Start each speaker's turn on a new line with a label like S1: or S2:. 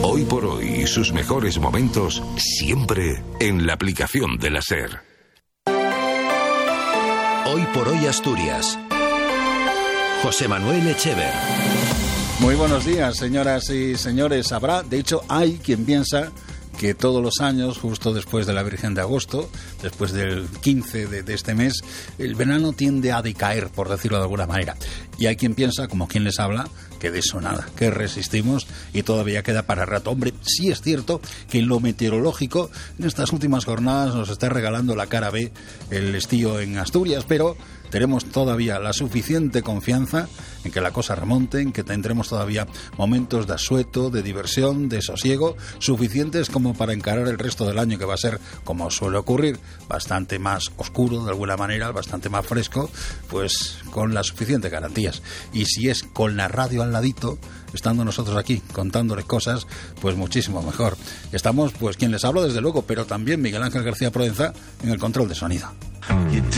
S1: Hoy por hoy, sus mejores momentos siempre en la aplicación de la SER.
S2: Hoy por hoy Asturias. José Manuel Echever.
S3: Muy buenos días, señoras y señores. De hecho, hay quien piensa que todos los años, justo después de la Virgen de Agosto, después del 15 de este mes, el verano tiende a decaer, por decirlo de alguna manera. Y hay quien piensa, como quien les habla, que de eso nada, que resistimos y todavía queda para rato. Hombre, sí es cierto que en lo meteorológico, en estas últimas jornadas nos está regalando la cara B el estío en Asturias, pero tenemos todavía la suficiente confianza en que la cosa remonte, en que tendremos todavía momentos de asueto, de diversión, de sosiego, suficientes como para encarar el resto del año, que va a ser, como suele ocurrir, bastante más oscuro de alguna manera, bastante más fresco, pues con las suficientes garantías. Y si es con la radio al ladito, estando nosotros aquí contándoles cosas, pues muchísimo mejor. Estamos, pues quien les habla desde luego, pero también Miguel Ángel García Provenza en el control de sonido.